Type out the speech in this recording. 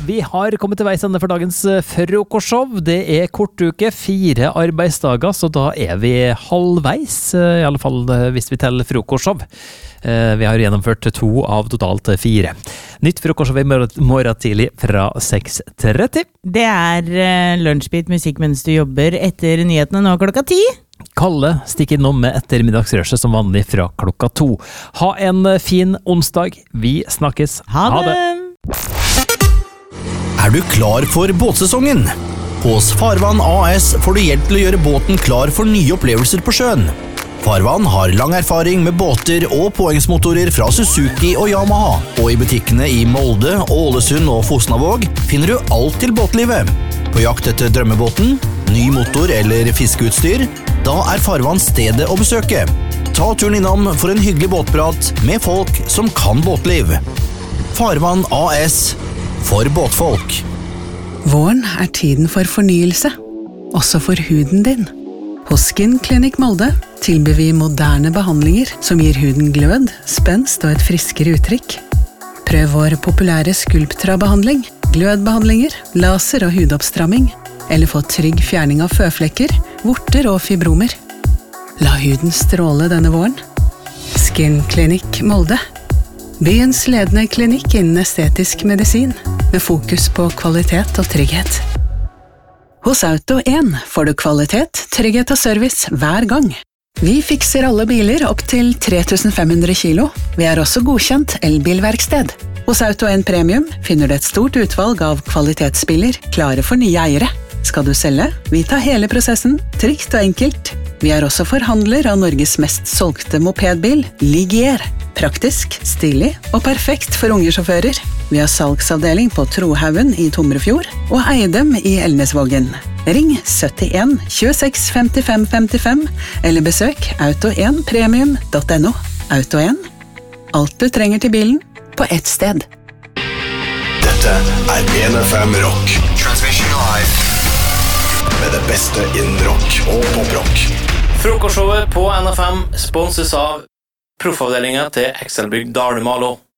Vi har kommet til veis ende for dagens frokostshow. Det kortuke, 4 arbeidsdager, så da vi halvveis, i alle fall hvis vi teller frokostshow. Vi har gjennomført 2 av totalt 4. Nytt frokostshow i morgen tidlig fra 6:30. Det lunsjbit musikk mens du jobber etter nyhetene nå klokka 10. Kalle stikker innom med ettermiddagsrøsje som vanlig fra klokka 2. Ha en fin onsdag. Vi snakkes. Ha det! Du klar for båtsesongen? Hos Farvann AS får du hjelp til å gjøre båten klar for nye opplevelser på sjøen. Farvann har lang erfaring med båter og påhengsmotorer fra Suzuki og Yamaha, og i butikkene i Molde, Ålesund og Fosnavåg finner du alt til båtlivet. På jakt etter drømmebåten, ny motor eller fiskeutstyr, da Farvann stedet å besøke. Ta turen innom for en hyggelig båtprat med folk som kan båtliv. Farvann AS, for båtfolk. Våren tiden for fornyelse, også for huden din. Hos Skin Clinic Molde tilbyr vi moderne behandlinger som gir huden glød, spenst og et friskere uttrykk. Prøv vår populære Sculptra-behandling, glødbehandlinger, laser og hudoppstramming, eller få trygg fjerning av føflekker, vorter og fibromer. La huden stråle denne våren. Skin Clinic Molde. Byens ledende klinikk innen estetisk medisin, med fokus på kvalitet og trygghet. Hos Auto 1 får du kvalitet, trygghet og service hver gang. Vi fikser alle biler opp til 3500 kilo. Vi også godkjent elbilverksted. Hos Auto 1 Premium finner du et stort utvalg av kvalitetsbiler klare for nye eiere. Skal du selge? Vi tar hele prosessen, trygt og enkelt. Vi også forhandler av Norges mest solgte mopedbil, Ligier. Praktisk, stilig og perfekt for unge sjåfører. Vi har salgsavdeling på Trohaugen i Tomrefjord og Eidem i Elnesvågen. Ring 71 26 55 55 eller besøk auto1premium.no. Auto 1. Alt du trenger til bilen på ett sted. Dette 1FM Rock. Transmission live. Med det beste innen rock og poprock. Frokostshowet på NFM sponses av proffavdelingen til Excelbygg Dalmalo.